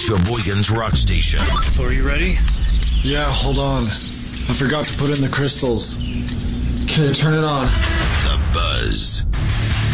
Sheboygan's rock station. So are you ready? Yeah, hold on. I forgot to put in the crystals. Can you turn it on? The Buzz.